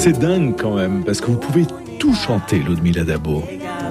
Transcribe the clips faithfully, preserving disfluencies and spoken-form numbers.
C'est dingue quand même, parce que vous pouvez tout chanter, Ludmila Dabo.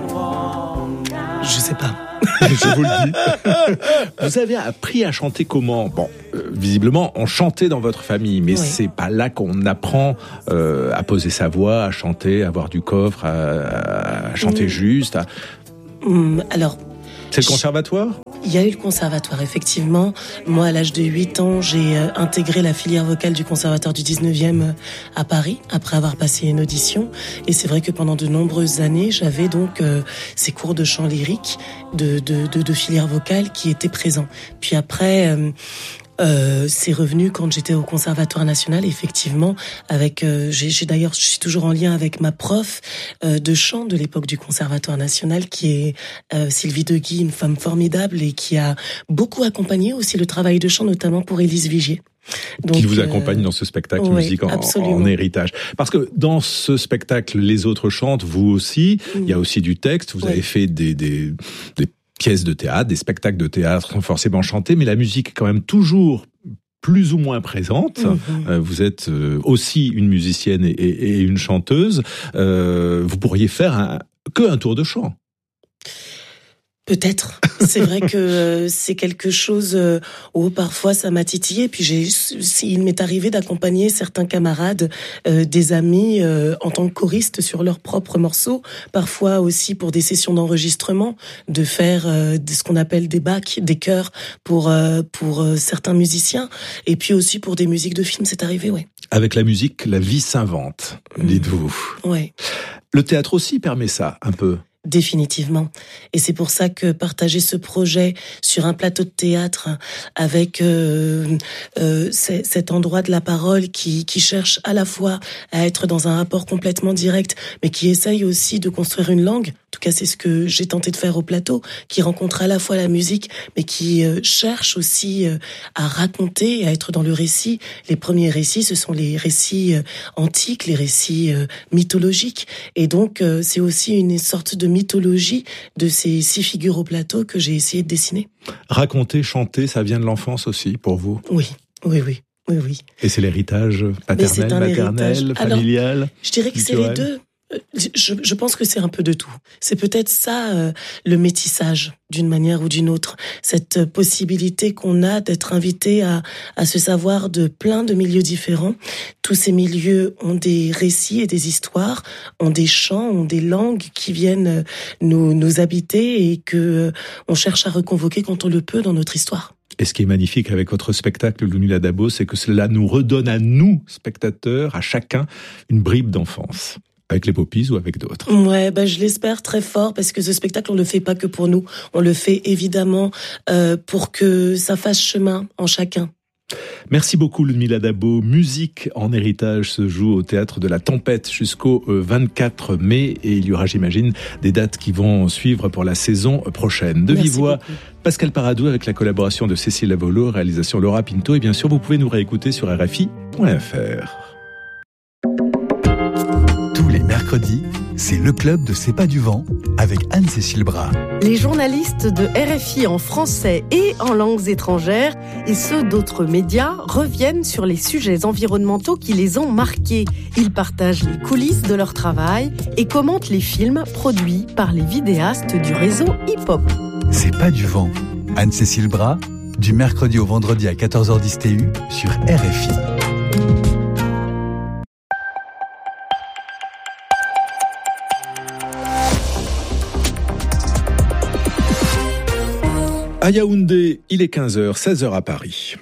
Je sais pas. Je vous le dis. Vous avez appris à chanter comment ? Bon, euh, visiblement, on chantait dans votre famille, mais oui. C'est pas là qu'on apprend euh, à poser sa voix, à chanter, à avoir du coffre, à, à chanter mmh. juste. À... Mmh, alors... C'est le conservatoire ? Il y a eu le conservatoire, effectivement. Moi, à l'âge de huit ans, j'ai euh, intégré la filière vocale du conservatoire du dix-neuvième euh, à Paris, après avoir passé une audition. Et c'est vrai que pendant de nombreuses années, j'avais donc euh, ces cours de chant lyrique, de, de, de, de filière vocale qui étaient présents. Puis après... Euh, Euh, c'est revenu quand j'étais au Conservatoire National, effectivement, avec euh, j'ai, j'ai d'ailleurs je suis toujours en lien avec ma prof euh, de chant de l'époque du Conservatoire National, qui est euh, Sylvie Deguy, une femme formidable et qui a beaucoup accompagné aussi le travail de chant, notamment pour Élise Vigier. Donc, qui vous accompagne euh, dans ce spectacle oui, musique en, en héritage. Parce que dans ce spectacle, les autres chantent, vous aussi. Mmh. Il y a aussi du texte. Vous oui. avez fait des, des, des pièces de théâtre, des spectacles de théâtre sans forcément chanter, mais la musique est quand même toujours plus ou moins présente. Mmh. Vous êtes aussi une musicienne et, et, et une chanteuse. Euh, vous pourriez faire un, que un tour de chant. Peut-être. C'est vrai que c'est quelque chose où parfois ça m'a titillé. Puis j'ai, il m'est arrivé d'accompagner certains camarades, euh, des amis, euh, en tant que choristes sur leurs propres morceaux. Parfois aussi pour des sessions d'enregistrement, de faire euh, ce qu'on appelle des backs, des chœurs pour euh, pour euh, certains musiciens. Et puis aussi pour des musiques de films, c'est arrivé, ouais. Avec la musique, la vie s'invente, mmh. dites-vous. Ouais. Le théâtre aussi permet ça, un peu. Définitivement. Et c'est pour ça que partager ce projet sur un plateau de théâtre avec euh, euh, cet endroit de la parole qui, qui cherche à la fois à être dans un rapport complètement direct, mais qui essaye aussi de construire une langue. En tout cas, c'est ce que j'ai tenté de faire au plateau, qui rencontre à la fois la musique, mais qui euh, cherche aussi euh, à raconter, à être dans le récit. Les premiers récits, ce sont les récits euh, antiques, les récits euh, mythologiques. Et donc, euh, c'est aussi une sorte de mythologie de ces six figures au plateau que j'ai essayé de dessiner. Raconter, chanter, ça vient de l'enfance aussi pour vous ? Oui, oui, oui, oui, oui. Et c'est l'héritage paternel, maternel, héritage. familial ? Alors, je dirais que culturel. C'est les deux. Je, je pense que c'est un peu de tout. C'est peut-être ça, euh, le métissage, d'une manière ou d'une autre. Cette possibilité qu'on a d'être invité à, à se savoir de plein de milieux différents. Tous ces milieux ont des récits et des histoires, ont des chants, ont des langues qui viennent nous, nous habiter et que euh, on cherche à reconvoquer quand on le peut dans notre histoire. Et ce qui est magnifique avec votre spectacle, Ludmila Dabo, c'est que cela nous redonne à nous, spectateurs, à chacun, une bribe d'enfance. Avec les Poppies ou avec d'autres ? Ouais, bah, je l'espère très fort parce que ce spectacle, on le fait pas que pour nous. On le fait évidemment euh, pour que ça fasse chemin en chacun. Merci beaucoup Ludmila Dabo. Musique en héritage se joue au Théâtre de la Tempête jusqu'au vingt-quatre mai et il y aura, j'imagine, des dates qui vont suivre pour la saison prochaine. De vive voix, Pascal Paradou avec la collaboration de Cécile Lavolo, réalisation Laura Pinto et bien sûr vous pouvez nous réécouter sur R F I point F R. Mercredi, c'est le club de C'est pas du vent avec Anne-Cécile Bras. Les journalistes de R F I en français et en langues étrangères et ceux d'autres médias reviennent sur les sujets environnementaux qui les ont marqués. Ils partagent les coulisses de leur travail et commentent les films produits par les vidéastes du réseau hip-hop. C'est pas du vent. Anne-Cécile Bras, du mercredi au vendredi à quatorze heures dix T U sur R F I. À Yaoundé, il est quinze heures, seize heures à Paris.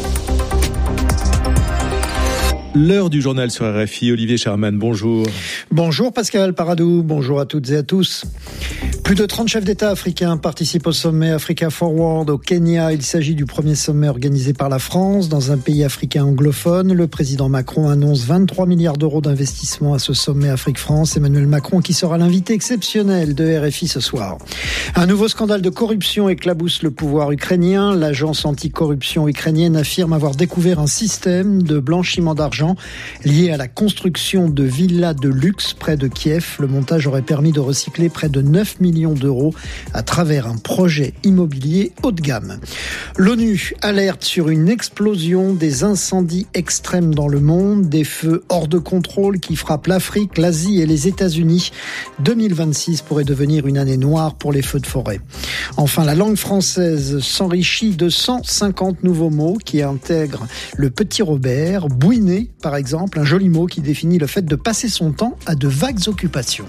L'heure du journal sur R F I, Olivier Charman, bonjour. Bonjour Pascal Paradou, bonjour à toutes et à tous. Plus de trente chefs d'État africains participent au sommet Africa Forward au Kenya. Il s'agit du premier sommet organisé par la France dans un pays africain anglophone. Le président Macron annonce vingt-trois milliards d'euros d'investissement à ce sommet Afrique-France. Emmanuel Macron qui sera l'invité exceptionnel de R F I ce soir. Un nouveau scandale de corruption éclabousse le pouvoir ukrainien. L'agence anticorruption ukrainienne affirme avoir découvert un système de blanchiment d'argent lié à la construction de villas de luxe près de Kiev. Le montage aurait permis de recycler près de neuf millions millions d'euros à travers un projet immobilier haut de gamme. L'ONU alerte sur une explosion des incendies extrêmes dans le monde, des feux hors de contrôle qui frappent l'Afrique, l'Asie et les États-Unis. deux mille vingt-six pourrait devenir une année noire pour les feux de forêt. Enfin, la langue française s'enrichit de cent cinquante nouveaux mots qui intègrent le petit Robert, bouiner par exemple, un joli mot qui définit le fait de passer son temps à de vagues occupations.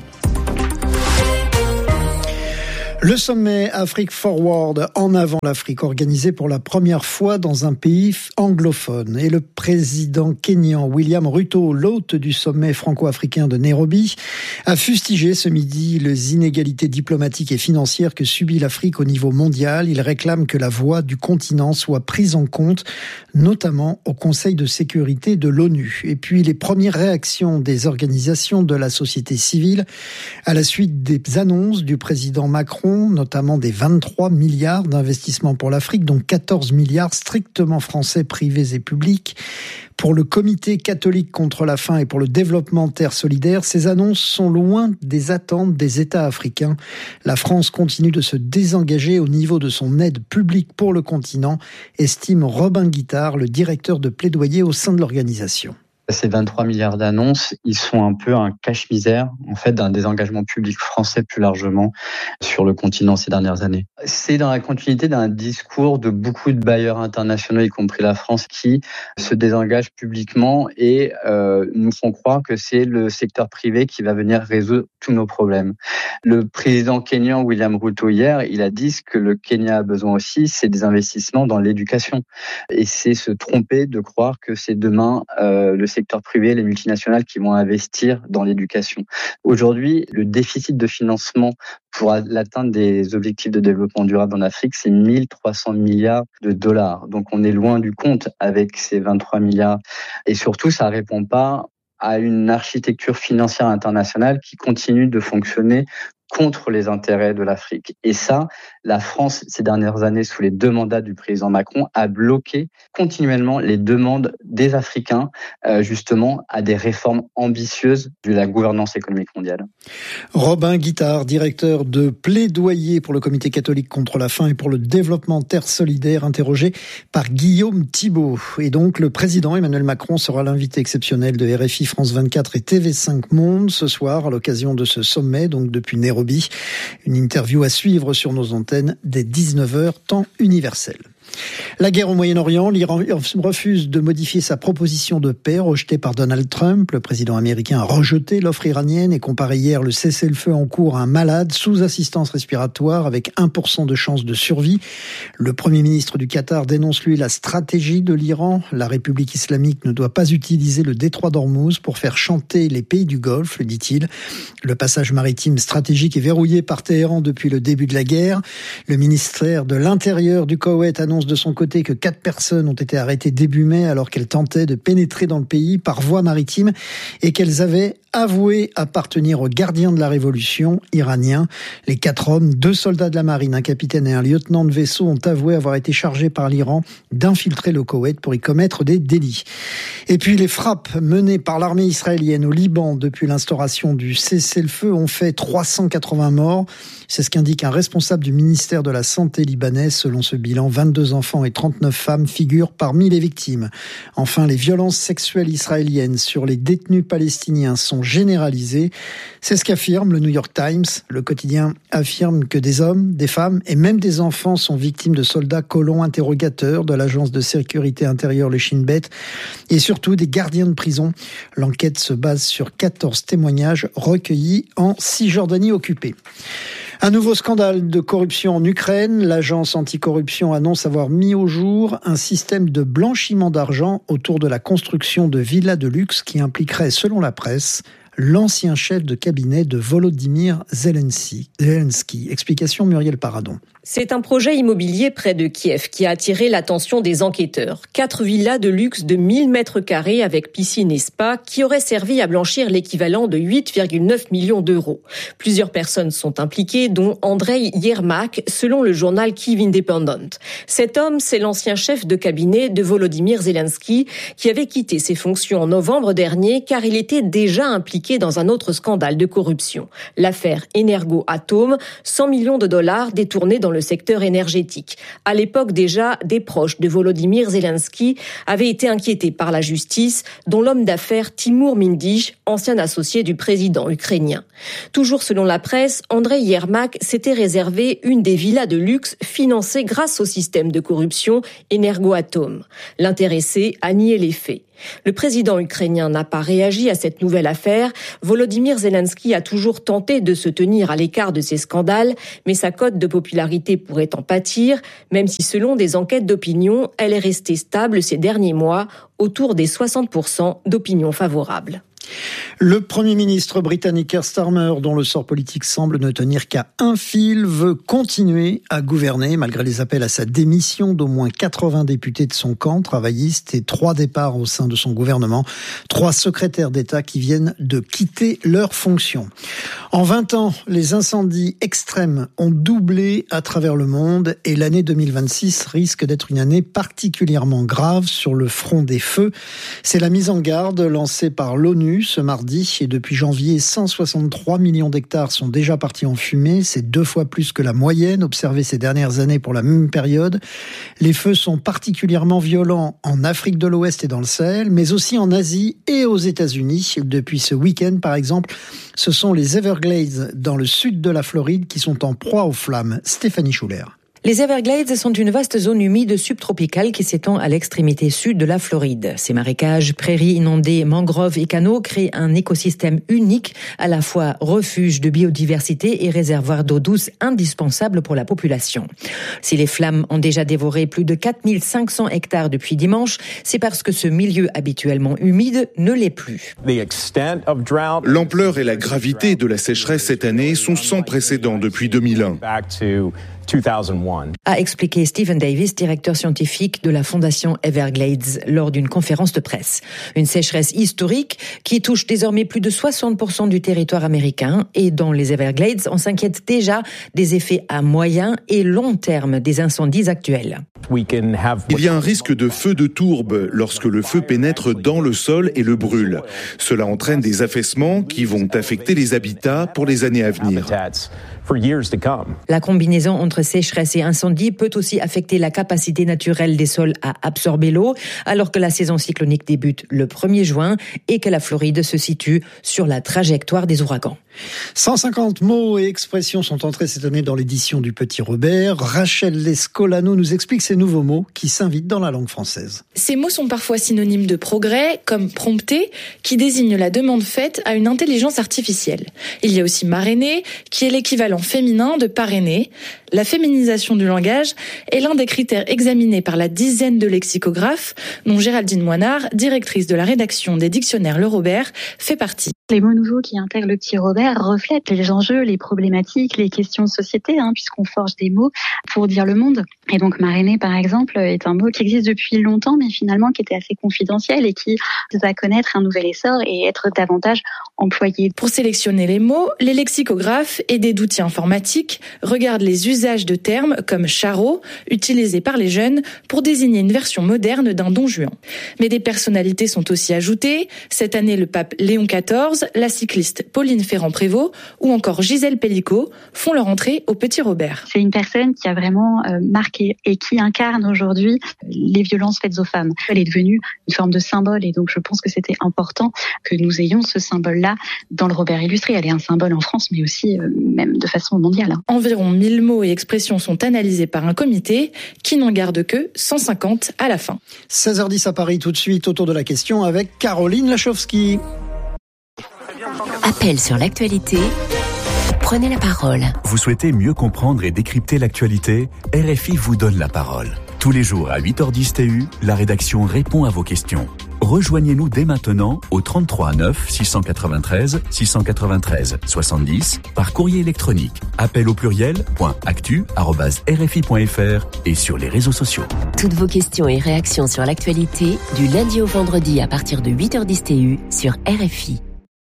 Le sommet Afrique Forward, en avant l'Afrique, organisé pour la première fois dans un pays anglophone. Et le président kényan William Ruto, l'hôte du sommet franco-africain de Nairobi, a fustigé ce midi les inégalités diplomatiques et financières que subit l'Afrique au niveau mondial. Il réclame que la voix du continent soit prise en compte, notamment au Conseil de sécurité de l'ONU. Et puis les premières réactions des organisations de la société civile à la suite des annonces du président Macron, notamment des vingt-trois milliards d'investissements pour l'Afrique, dont quatorze milliards strictement français, privés et publics. Pour le Comité catholique contre la faim et pour le développement Terre solidaire, ces annonces sont loin des attentes des États africains. La France continue de se désengager au niveau de son aide publique pour le continent, estime Robin Guittard, le directeur de plaidoyer au sein de l'organisation. Ces vingt-trois milliards d'annonces, ils sont un peu un cache-misère, en fait, d'un désengagement public français plus largement sur le continent ces dernières années. C'est dans la continuité d'un discours de beaucoup de bailleurs internationaux, y compris la France, qui se désengagent publiquement et euh, nous font croire que c'est le secteur privé qui va venir résoudre tous nos problèmes. Le président kényan William Ruto hier, il a dit ce que le Kenya a besoin aussi, c'est des investissements dans l'éducation. Et c'est se tromper de croire que c'est demain euh, le secteur privé, les multinationales qui vont investir dans l'éducation. Aujourd'hui, le déficit de financement pour l'atteinte des objectifs de développement durable en Afrique, c'est mille trois cents milliards de dollars. Donc on est loin du compte avec ces vingt-trois milliards. Et surtout, ça répond pas à une architecture financière internationale qui continue de fonctionner contre les intérêts de l'Afrique. Et ça, la France, ces dernières années, sous les deux mandats du président Macron, a bloqué continuellement les demandes des Africains, euh, justement, à des réformes ambitieuses de la gouvernance économique mondiale. Robin Guittard, directeur de plaidoyer pour le Comité catholique contre la faim et pour le développement Terre solidaire, interrogé par Guillaume Thibault. Et donc, le président Emmanuel Macron sera l'invité exceptionnel de R F I, France vingt-quatre et T V cinq Monde ce soir à l'occasion de ce sommet, donc depuis Nairobi. Une interview à suivre sur nos antennes dès dix-neuf heures, temps universel. La guerre au Moyen-Orient, l'Iran refuse de modifier sa proposition de paix rejetée par Donald Trump. Le président américain a rejeté l'offre iranienne et comparé hier le cessez-le-feu en cours à un malade sous assistance respiratoire avec un pour cent de chance de survie. Le premier ministre du Qatar dénonce lui la stratégie de l'Iran. La République islamique ne doit pas utiliser le détroit d'Ormuz pour faire chanter les pays du Golfe, dit-il. Le passage maritime stratégique est verrouillé par Téhéran depuis le début de la guerre. Le ministère de l'Intérieur du Koweït annonce de son côté que quatre personnes ont été arrêtées début mai alors qu'elles tentaient de pénétrer dans le pays par voie maritime et qu'elles avaient avoué appartenir aux gardiens de la révolution iraniens. Les quatre hommes, deux soldats de la marine, un capitaine et un lieutenant de vaisseau ont avoué avoir été chargés par l'Iran d'infiltrer le Koweït pour y commettre des délits. Et puis les frappes menées par l'armée israélienne au Liban depuis l'instauration du cessez-le-feu ont fait trois cent quatre-vingts morts. C'est ce qu'indique un responsable du ministère de la Santé libanais. Selon ce bilan, vingt-deux enfants et trente-neuf femmes figurent parmi les victimes. Enfin, les violences sexuelles israéliennes sur les détenus palestiniens sont généralisées. C'est ce qu'affirme le New York Times. Le quotidien affirme que des hommes, des femmes et même des enfants sont victimes de soldats colons interrogateurs de l'agence de sécurité intérieure, le Shin Bet, et surtout des gardiens de prison. L'enquête se base sur quatorze témoignages recueillis en Cisjordanie occupée. Un nouveau scandale de corruption en Ukraine. L'agence anticorruption annonce avoir mis au jour un système de blanchiment d'argent autour de la construction de villas de luxe qui impliquerait, selon la presse, l'ancien chef de cabinet de Volodymyr Zelensky. Explication Muriel Paradon. C'est un projet immobilier près de Kiev qui a attiré l'attention des enquêteurs. Quatre villas de luxe de mille mètres carrés avec piscine et spa qui auraient servi à blanchir l'équivalent de huit virgule neuf millions d'euros. Plusieurs personnes sont impliquées, dont Andrei Yermak, selon le journal Kyiv Independent. Cet homme, c'est l'ancien chef de cabinet de Volodymyr Zelensky qui avait quitté ses fonctions en novembre dernier car il était déjà impliqué dans un autre scandale de corruption. L'affaire Energoatom, cent millions de dollars détournés dans le secteur énergétique. À l'époque déjà, des proches de Volodymyr Zelensky avaient été inquiétés par la justice, dont l'homme d'affaires Timur Mindich, ancien associé du président ukrainien. Toujours selon la presse, Andrei Yermak s'était réservé une des villas de luxe financées grâce au système de corruption Energoatom. L'intéressé a nié les faits. Le président ukrainien n'a pas réagi à cette nouvelle affaire. Volodymyr Zelensky a toujours tenté de se tenir à l'écart de ces scandales, mais sa cote de popularité pourrait en pâtir, même si selon des enquêtes d'opinion, elle est restée stable ces derniers mois, autour des soixante pour cent d'opinion favorable. Le Premier ministre britannique Keir Starmer, dont le sort politique semble ne tenir qu'à un fil, veut continuer à gouverner malgré les appels à sa démission d'au moins quatre-vingts députés de son camp travailliste et trois départs au sein de son gouvernement. Trois secrétaires d'État qui viennent de quitter leurs fonctions. En vingt ans, les incendies extrêmes ont doublé à travers le monde et l'année deux mille vingt-six risque d'être une année particulièrement grave sur le front des feux. C'est la mise en garde lancée par l'ONU ce mardi et depuis janvier, cent soixante-trois millions d'hectares sont déjà partis en fumée. C'est deux fois plus que la moyenne observée ces dernières années pour la même période. Les feux sont particulièrement violents en Afrique de l'Ouest et dans le Sahel, mais aussi en Asie et aux États-Unis. Depuis ce week-end, par exemple, ce sont les Everglades dans le sud de la Floride qui sont en proie aux flammes. Stéphanie Schuller. Les Everglades sont une vaste zone humide subtropicale qui s'étend à l'extrémité sud de la Floride. Ces marécages, prairies inondées, mangroves et canaux créent un écosystème unique, à la fois refuge de biodiversité et réservoir d'eau douce indispensable pour la population. Si les flammes ont déjà dévoré plus de quatre mille cinq cents hectares depuis dimanche, c'est parce que ce milieu habituellement humide ne l'est plus. L'ampleur et la gravité de la sécheresse cette année sont sans précédent depuis deux mille un. A expliqué Stephen Davis, directeur scientifique de la Fondation Everglades, lors d'une conférence de presse. Une sécheresse historique qui touche désormais plus de soixante pour cent du territoire américain et dans les Everglades, on s'inquiète déjà des effets à moyen et long terme des incendies actuels. Il y a un risque de feu de tourbe lorsque le feu pénètre dans le sol et le brûle. Cela entraîne des affaissements qui vont affecter les habitats pour les années à venir. La combinaison entre sécheresse et incendie peut aussi affecter la capacité naturelle des sols à absorber l'eau, alors que la saison cyclonique débute le premier juin et que la Floride se situe sur la trajectoire des ouragans. cent cinquante mots et expressions sont entrés cette année dans l'édition du Petit Robert. Rachel Lescolano nous explique ces nouveaux mots qui s'invitent dans la langue française. Ces mots sont parfois synonymes de progrès, comme prompter, qui désigne la demande faite à une intelligence artificielle. Il y a aussi marrainer, qui est l'équivalent féminin de parrainer. La féminisation du langage est l'un des critères examinés par la dizaine de lexicographes, dont Géraldine Moinard, directrice de la rédaction des dictionnaires Le Robert, fait partie. Les mots nouveaux qui intègrent le Petit Robert reflètent les enjeux, les problématiques, les questions de société, hein, puisqu'on forge des mots pour dire le monde. Et donc marrainer, par exemple, est un mot qui existe depuis longtemps, mais finalement qui était assez confidentiel et qui va connaître un nouvel essor et être davantage employé. Pour sélectionner les mots, les lexicographes, aidés d'outils informatiques, regardent les usages de termes comme charreau, utilisés par les jeunes pour désigner une version moderne d'un Don Juan. Mais des personnalités sont aussi ajoutées. Cette année, le pape Léon quatorze, la cycliste Pauline Ferrand-Prévot ou encore Gisèle Pellicot font leur entrée au Petit Robert. C'est une personne qui a vraiment euh, marqué et qui incarne aujourd'hui les violences faites aux femmes. Elle est devenue une forme de symbole et donc je pense que c'était important que nous ayons ce symbole-là dans le Robert illustré. Elle est un symbole en France mais aussi euh, même de façon mondiale. Environ mille mots et expressions sont analysés par un comité qui n'en garde que cent cinquante à la fin. seize heures dix à Paris, tout de suite autour de la question avec Caroline Lachowski. Appel sur l'actualité. Prenez la parole. Vous souhaitez mieux comprendre et décrypter l'actualité ? R F I vous donne la parole. Tous les jours à huit heures dix T U, la rédaction répond à vos questions. Rejoignez-nous dès maintenant au trente-trois neuf six cent quatre-vingt-treize six cent quatre-vingt-treize soixante-dix par courrier électronique. Appel au pluriel point actu arobase r f i point f r et sur les réseaux sociaux. Toutes vos questions et réactions sur l'actualité du lundi au vendredi à partir de huit heures dix T U sur R F I.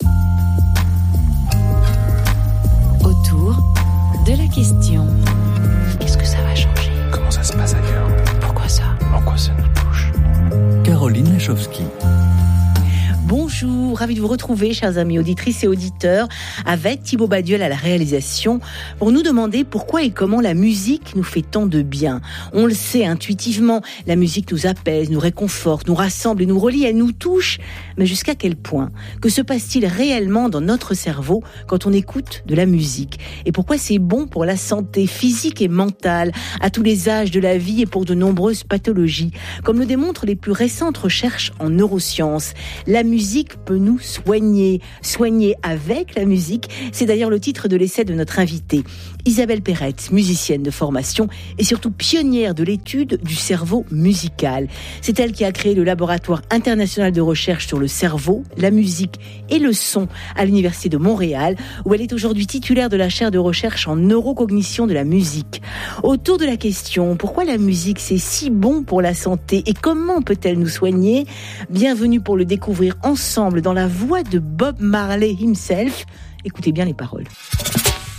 Autour de la question. Qu'est-ce que ça va changer? Comment ça se passe ailleurs? Pourquoi ça? En quoi ça nous touche? Caroline Lachowski. Bonjour, ravi de vous retrouver, chers amis auditrices et auditeurs, avec Thibaut Badiol à la réalisation, pour nous demander pourquoi et comment la musique nous fait tant de bien. On le sait intuitivement, la musique nous apaise, nous réconforte, nous rassemble et nous relie, elle nous touche, mais jusqu'à quel point? Que se passe-t-il réellement dans notre cerveau quand on écoute de la musique? Et pourquoi c'est bon pour la santé physique et mentale, à tous les âges de la vie et pour de nombreuses pathologies? Comme le démontrent les plus récentes recherches en neurosciences, la musique musique peut nous soigner. Soigner avec la musique, c'est d'ailleurs le titre de l'essai de notre invitée. Isabelle Perrette, musicienne de formation et surtout pionnière de l'étude du cerveau musical. C'est elle qui a créé le laboratoire international de recherche sur le cerveau, la musique et le son à l'Université de Montréal, où elle est aujourd'hui titulaire de la chaire de recherche en neurocognition de la musique. Autour de la question, pourquoi la musique c'est si bon pour la santé et comment peut-elle nous soigner? Bienvenue pour le découvrir ensemble dans la voix de Bob Marley himself. Écoutez bien les paroles.